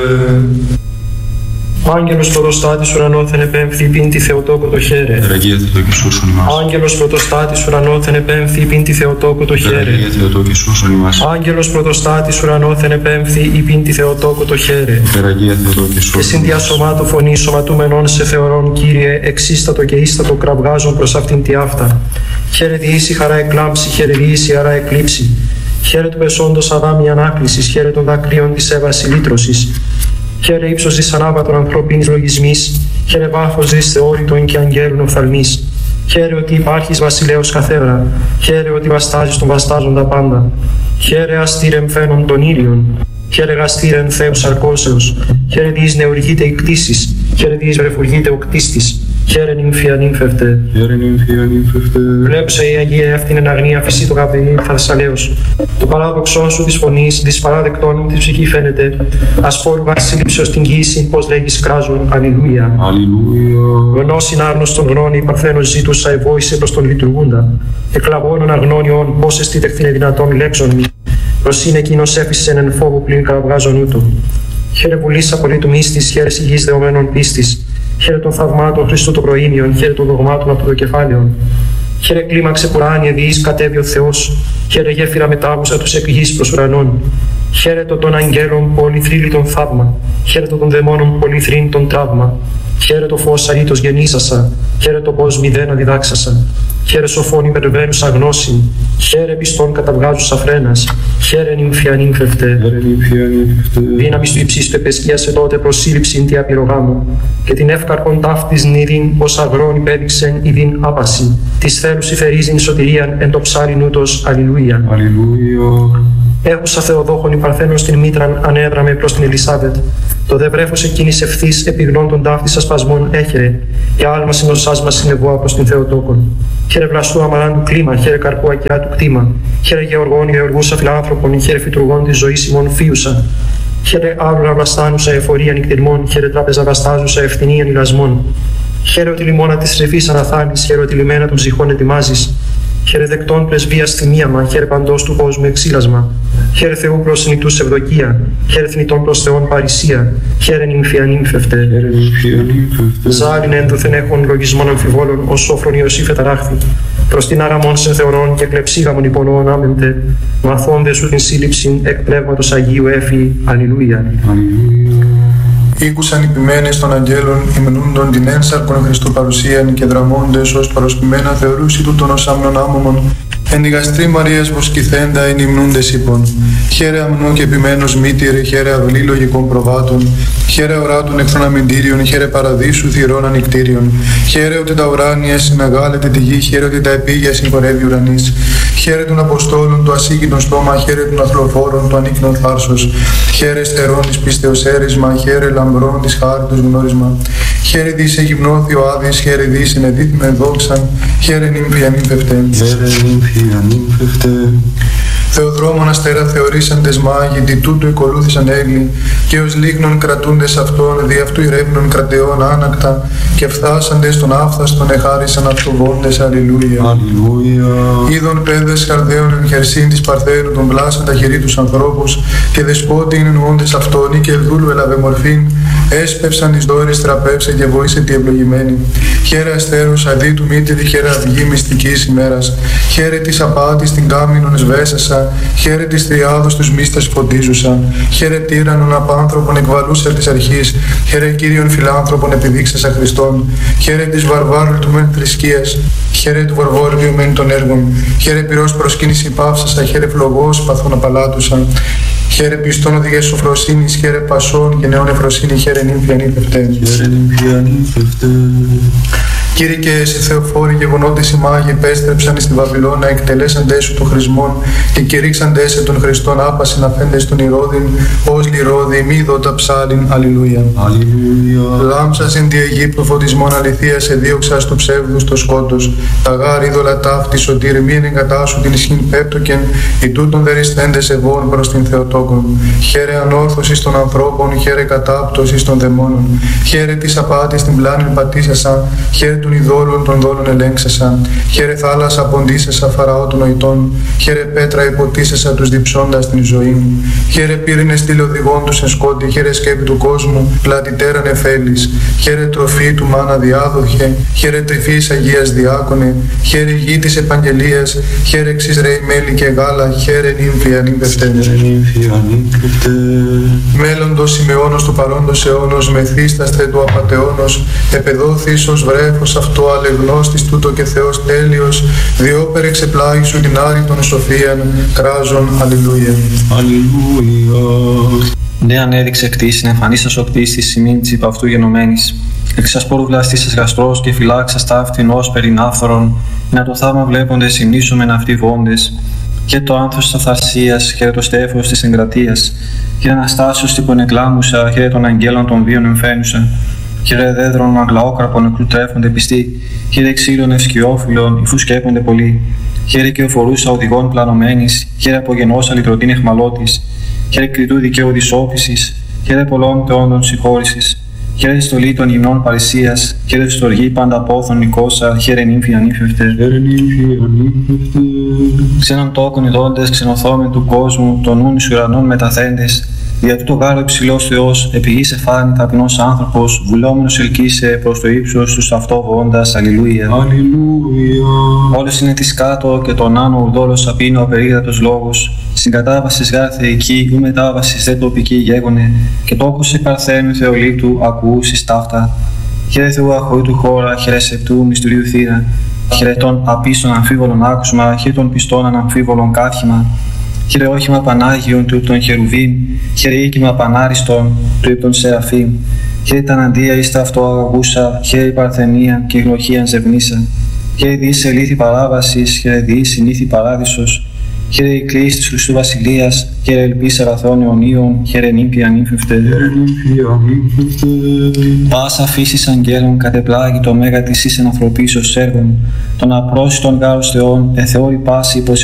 Άγγελος πρωτοστάτης ουρανόθεν επέμφθη πίντη Θεοτόκο το χέρε. Αγία Θεοτόκη σώσον ημάς. Άγγελος πρωτοστάτης ουρανόθεν επέμφθη πίντη Θεοτόκο το χέρε. Αγία Θεοτόκη σώσον ημάς. Άγγελος πρωτοστάτης ουρανόθεν επέμφθη πίντη Θεοτόκο το χέρε. Αγία Θεοτόκη σώσον. Και συν διασωμάτου φωνή σωματούμενων σε θεωρών, Κύριε, εξίστατο και ίστατο κραυγάζον προς αυτήν τη αυτά. Χαίρε διήσει χαρά εκλάμψη, χαίρε διήσει χαρά εκλείψη. Χαίρε του πεσόντος αδάμι ανάκλησης, χαίρε των δακρύων της έβαση λύτρωσης. Χαίρε ύψος της ανάβατων ανθρωπίνης λογισμής, χαίρε βάθος της θεώρητων και αγγέλων οφθαλμής. Χαίρε ότι υπάρχεις βασιλέως καθέδρα, χαίρε ότι βαστάζεις τον βαστάζοντα πάντα. Χαίρε αστήρεμ φαίνον των ήλιων, χαίρε γαστήρεμ Θεούς αρκώσεως, χαίρε διείς νεουργείται η κτήσης, χαίρε διείς βρεφουργείται ο κτίστης. Χαίρε νυμφία νύμφευτε. Χαίρε νυμφία νύμφευτε. Βλέψε η Αγία αυτήν εν αγνία φυσί το καπηλή θαρσαλέως. Το παράδοξό σου της φωνής, της παράδεκτών μου της ψυχή φαίνεται. Ασπόρου βασίλειψεως την γύση, πως λέγεις κράζουν. Αλληλούια. Αλληλούια. Γνώσιν άρνωστον γνώνη, παρθένος ζήτουσα ευόησε προς τον λειτουργούντα. Εκλαβώνων αγνώνιον, πώς εστίτεχθηνε δυνατόν λέξον μη. Προς είναι εκείνος έφυσεν εν φόβο πλην κραυγάζον ούτω. Χαίρε βουλής απολύτου μύστης, χαίρε υγιής δεωμένων πίστης. Χαίρε των θαυμάτων Χριστού των προήμιων, χαίρε των δογμάτων από το κεφάλαιο. Χαίρε κλίμαξε πουράνια διείς κατέβει ο Θεός, χαίρε γέφυρα μετάγουσα τους εκ γης προς ουρανών. Χαίρε το των αγγέλων πολυθρύλιτον θαύμα, χαίρε το των δαιμόνων πολυθρύλιτον τραύμα. Χαίρε το φως αρήτως γεννήσασα, χαίρε το πως μηδένα διδάξασα. Χαίρε σοφόν υπερβαίνουσα γνώση, χαίρε πιστών καταβγάζουσα φρένας, χαίρε νυμφία νύμφευτε. Δύναμις του υψίστου επεσκίασε τότε προσύλληψην τη απειρογάμου, και την εύκαρπον ταύτης νηδήν ως αγρόν υπέδειξεν ηδήν άπαση, της θέλους υφερίζειν σωτηρίαν εν το ψάρι νούτος. Αλληλούια. Έχουσα Θεοδόχων η Παρθένων στην μήτραν ανέδραμε προς την Ελισάβετ. Το δε βρέφος εκείνης ευθύς επιγνών των ταύτης ασπασμών έχερε, και άλμα συνοσάς μας συνεβόα προς την Θεοτόκον. Χαίρε βλαστού αμαράν του κλίμα, χαίρε καρπού ακιά του κτήμα. Χαίρε γεωργών γεωργούσα φιλάνθρωπων, χαίρε φυτουργών της ζωής ημών φίουσα. Χαίρε άβλουρα βλαστάνουσα εφορία νυκτηρμών, χαίρε τράπεζα βαστάζουσα ευθυνίαν ηλασμών. Χαίρε ότι λιμώνα της ρεφής αναθάνεις, χαίρε ότι λιμένα των ψυχών ετοιμάζεις. Χαίρε δεκτών πρεσβείας θυμίαμα, χαίρε παντός του κόσμου εξήλασμα. Χαίρε Θεού προς νητούς ευδοκία, χαίρε θνητών προς Θεόν παρησία. Χαίρε νυμφία νύμφευτε. Ζάλιν ένδοθεν έχων λογισμών αμφιβόλων, ως σόφρον Ιωσήφ εταράχθη. Προς την άραμον σε θεωρών και κλεψίγαμον υπονοών άμεμπτε. Μαθώνde σου την σύλληψην εκ πνεύματος Αγίου έφη. Αλληλούια. Ήκουσαν οι ποιμένες των αγγέλων, υμνούντον την ένσαρκον Χριστού παρουσίαν και δραμώντες ως παροσκημένα θεωρούσι τούτον ως άμνον άμωμον. Εν η γαστρή Μαρίας βοσκηθέντα εν υμνούντες είπων. Χαίρε αμνό και επιμένος μήτηρε, χαίρε αυλή λογικών προβάτων. Χαίρε οράτων εχθρών αμυντήριων, χαίρε παραδείσου θυρών ανικτήριων. Χαίρε ότι τα ουράνια συναγάλεται τη γη, χαίρε ότι τα επίγεια συγχωρεύει ουρανής. Χαίρε των Αποστόλων το ασύγκινο στόμα, χαίρε των αθλοφόρων το ανίκνον θάρσος. Χαίρε στερών της πίστεως έρισμα, χαίρε λαμπρών της χάριτος γνώρισμα. Χαίρε δις εγυμνώθη ο Άδης, χαίρε δις ενεδίθμεν δόξαν, χαίρε νύμφια νύμφευτε. Θεοδρόμων αστέρα θεωρήσαντες μάγοι, δι' τούτου εκολούθησαν έγκλη, και ως λίγνων κρατούντες αυτών, δι' αυτού ηρεύνων κρατεών άνακτα, και φθάσαντες των άφθαστον εχάρισαν αυτοβόντες. Αλληλούια. Είδων παιδες χαρδαίων εν χερσίν της Παρθένου των πλάσαν τα χερί τους ανθρώπους, και δεσπότη είναι εννοώντες αυτόν, ή και δούλου έλαβε μορφήν, έσπευσαν τις δώρες τραπεύσε και βοήσε τη ευλογημένη. Χαίρε αστέρους αδί του μήτηρη, χαίρε αυγή μυστικής ημέρας. Χαίρε της απάτης την κάμινον εσβέσασα, χαίρε της τριάδος τους μίστας φωτίζουσα. Χαίρε τύραννον απάνθρωπον εκβαλούσα της αρχής, χαίρε Κύριον φιλάνθρωπον επιδείξασα Χριστόν. Χαίρε της βαρβάρου του μεν θρησκείας, χαίρε του βαρβόριου μεν των έργων. Χαίρε πυρός προσκύνηση πάυσασα, χαίρε φλογός παθών απαλάτουσα. Χαίρε πιστών οδηγές σοφροσύνης, χαίρε πασών και νεών εφροσύνη, χαίρε νύμφια νύμφευτε. Κύριε και εσύ Θεοφόροι, γεγονότες οι μάγοι επέστρεψαν στη Βαβυλώνα, εκτελέσαντες σου των χρησμών και κηρύξαντες σε των Χριστών άπασιν αφέντες των Ηρώδην, ως λιρόδη μη δότα ψάλιν. Αλληλούια. Λάμψας εν τη Αιγύπτου φωτισμών αληθείας, εδίωξας του ψεύδους το σκότος. Τα γάρ είδωλα ταύτη σωτήρ μήν εγκατάσου την ισχύν πέπτοκεν, οι τούτων δεριστέντες ευών προς την Θεοτόκον. Χαίρε ανόρθωσης των ανθρώπων, χαίρε κατάπτωσης των δαιμόνων. Χαίρε της απάτης την πλάνη πατήσασα, χαίρε των ειδόλων των δόλων ελέγξεσα, χαίρε θάλασσα ποντίσεσα Φαραώ των νοητών, χαίρε πέτρα υποτίσεσα τους διψώντας την ζωή μου, χαίρε πύρινες τηλεοδηγών τους εν σκότη, χαίρε σκέπη του κόσμου, πλατιτέραν εφέλης, χαίρε τροφή του μάνα διάδοχε, χαίρε τρυφής Αγίας διάκονε, χαίρε γη της επαγγελίας, χαίρε εξής ρέι μέλι και γάλα, χαίρε νύμφη ανήπευτε. Μέλλοντος ημεώνος του παρόντος αιώνος, μεθύσταστε του απατεώνος, επεδόθης ως βρέφος αυτό αλεγνώστης τούτο και Θεός τέλειος, διόπερ εξεπλάγει σου την άρρητον σοφίαν, κράζον, αλληλούια. Ναι, ανέδειξε κτήσιν, εμφανίσας ο κτίστης σημείν της υπ' αυτού γενομένης. Εξασπόρου βλαστήσας γαστρός και φυλάξας ταύτην ως περινάφθορον, να το θαύμα βλέποντες υμνήσομεν αυτοί βόντες. Και το άνθος της αυθαρσίας, χαίρε το στέφος της εγκρατείας, χαίρε αναστάσεως τύπων εκλάμουσα, χαίρε των αγγέλων των βίων εμφαίνουσα. Χαίρε δέδρων αγλαόκραπων νεκρού τρέφονται πιστοί, χαίρε ξύλων ευσκιόφυλλων, υφού σκέπονται πολλοί. Χαίρε και οφορούσα οδηγών πλανωμένης, χαίρε απογενώσα λυτρωτήν εχμαλώτης. Χαίρε κριτού δικαίου δυσόφησης, χαίρε πολλών θεόντων συγχώρησης. Χαίρε στολή των υμνών παρησίας, χαίρε στοργή πάντα πόθων νικόσα, χαίρε νύμφη ανήφευτε. Ξένων τόκων ειδώντες, ξενοθόμεν του κόσμου, των νουν εις ουρανών μεταθέντες. Δια τούτο γάρο υψηλός Θεός, επί γης εφάνη ταπεινός άνθρωπος, βουλόμενος ελκύσε προς το ύψος τους αυτό βοώντας, αλληλούια. Όλος είναι της κάτω και τον άνω ουρδόλος απίνω απερίγρατος λόγος. Συγκατάβασης γάρ θεϊκή, ου μετάβασης δε τοπική γέγονε, και τόκος επαρθένου Θεολήτου ακούσεις ταύτα. Χαίρε Θεού αχωρήτου χώρα, χαίρε σεπτού μυστηρίου θύρα. Χαίρε των απίστων αμφίβολων άκουσμα, χαίρε των πιστών αναμφίβολων κάθημα. Χαίρε όχημα Πανάγιον του των Χερουβίμ, χαίρε οίκημα Πανάριστον του υπ' των Σεραφείμ. Χαίρε τα αναντία εις τα αυτό αγαγούσα, χαίρε η παρθενία και η γλωχίαν ζευνήσα. Χαίρε διείς ελήθη παράβασης, χαίρε διείς συνήθη παράδεισος. Χαίρε η κλίση της Χριστού Βασιλείας, χαίρε ελπίς αγαθών αιωνίων, χαίρε νύμφη ανήφευτε. Πάσα φύσης αγγέλων κατεπλάγει το μέγα της εις εν ανθρωπίσεως έργων, των απρόσιτων γάρος Θεών, εθεώρη πάση